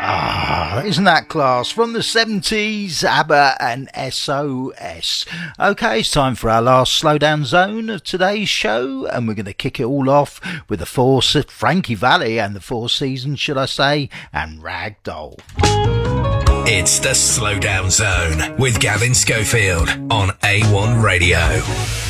Isn't that class? From the 70s, ABBA and SOS. Okay, it's time for our last slowdown zone of today's show, and we're going to kick it all off with the Frankie Valli and the Four Seasons, should I say, and Ragdoll. It's the Slowdown Zone with Gavin Schofield on A1 Radio.